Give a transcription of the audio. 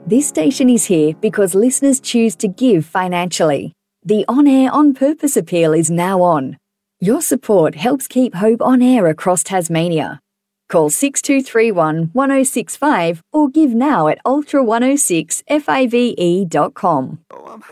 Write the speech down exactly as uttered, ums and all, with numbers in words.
This station is here because listeners choose to give financially. The On Air On Purpose appeal is now on. Your support helps keep Hope on air across Tasmania. Call six two three one, one oh six five or give now at ultra one oh six five e dot com. Oh, I'm